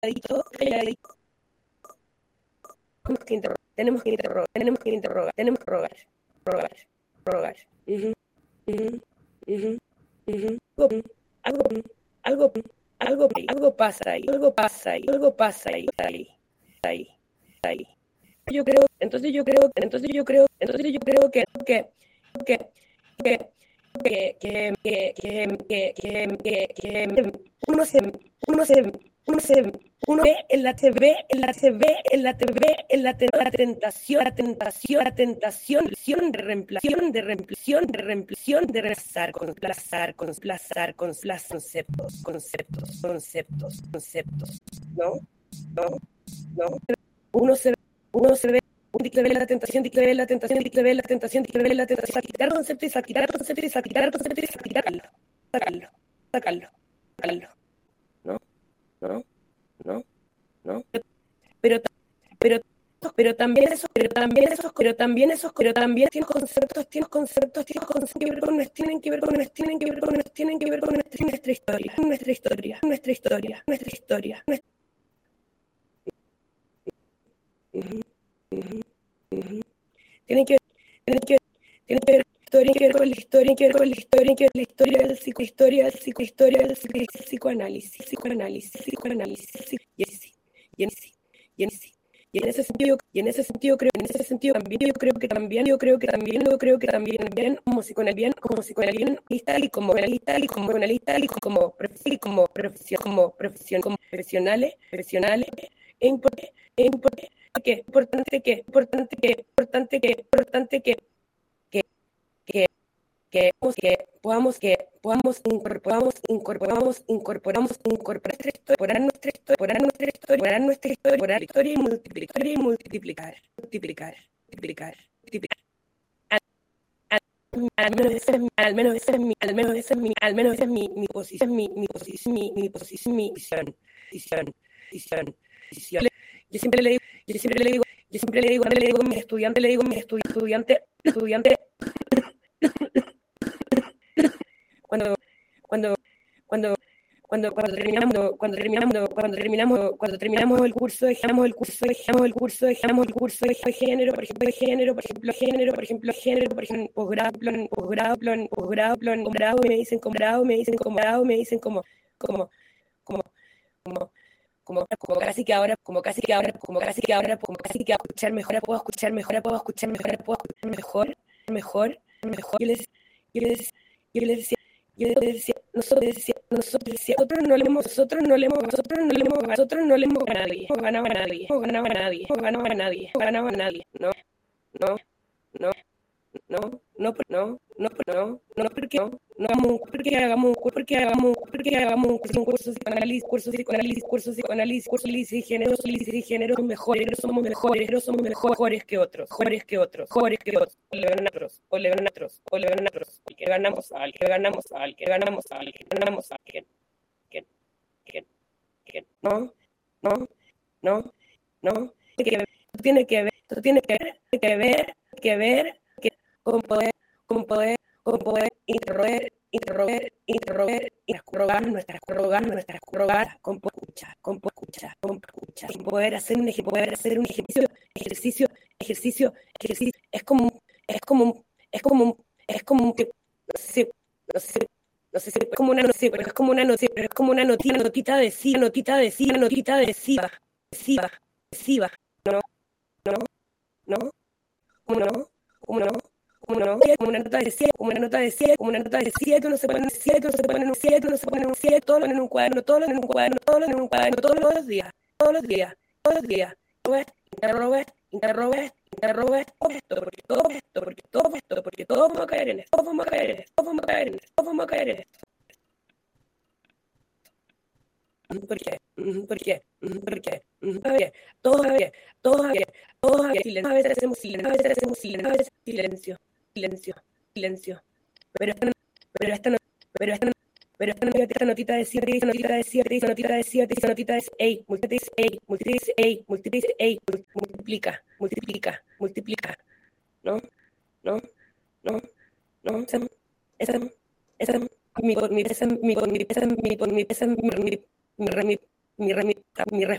calladito. Tenemos que interrogar. Ujú, ujú, ujú, ujú. Algo, algo, algo pasa ahí. Que uno se, uno se, uno se, uno ve en la TV, la tentación de reemplazar, conceptos, ¿no? ¿No? ¿No? Uno se, uno se ve la tentación, sacar concepto y sacarlo, ¿no? ¿No? ¿No? ¿No? Pero, pero, pero también tienen que ver con nuestra historia. Uh-huh, uh-huh, uh-huh. Tienen que ver con la historia del psicoanálisis. Y en ese sentido creo que también como psicoanalista y como profesionales es importante que podamos incorporar nuestra historia y multiplicar. Al menos esa es mi posición, mi visión. Yo siempre le digo a mis estudiantes, cuando cuando cuando cuando terminamos el curso, dejamos el curso de género, por ejemplo, posgrado, me dicen como casi que ahora puedo escuchar mejor. Yo les decía, nosotros no le hemos ganado a nadie, no, no, no, porque hagamos un curso de psicoanálisis y género, somos mejores que otros, o le ganan otros, al que ganamos, no, no, no, no, tiene que ver con poder interrogar nuestras con poder hacer un ejercicio, es como, no sé si es como una noticia, pero es como una notita adhesiva, no, no, no, ¿cómo no? ¿Cómo no? Como una nota decía que uno se pone todo en un cuaderno, todos los días, interroga esto, porque todos vamos a caer en esto, todos vamos a caer en esto. ¿Por qué? Todos a veces hacemos silencio. Pero esta notita decía, multiplica, ¿no? Esa mi mi, mi, mi